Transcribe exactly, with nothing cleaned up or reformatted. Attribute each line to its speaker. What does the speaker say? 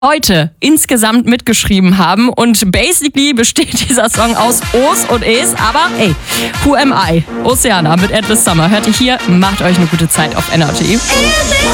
Speaker 1: heute insgesamt mitgeschrieben haben. Und basically besteht dieser Song aus O's und E's. Aber ey, who am I? Oceana mit Endless Summer. Hört ihr hier, macht euch eine gute Zeit auf Energy.